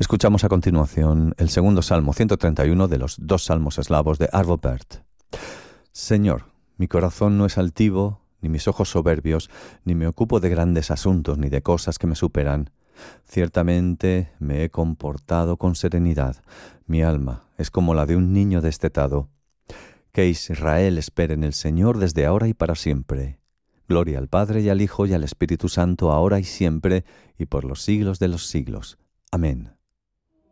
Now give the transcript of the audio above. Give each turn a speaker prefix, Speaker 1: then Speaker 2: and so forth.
Speaker 1: Escuchamos a continuación el segundo Salmo 131 de los dos salmos eslavos de Arvo Pärt. Señor, mi corazón no es altivo, ni mis ojos soberbios, ni me ocupo de grandes asuntos, ni de cosas que me superan. Ciertamente me he comportado con serenidad. Mi alma es como la de un niño destetado. Que Israel espere en el Señor desde ahora y para siempre. Gloria al Padre y al Hijo y al Espíritu Santo, ahora y siempre, y por los siglos de los siglos. Amén.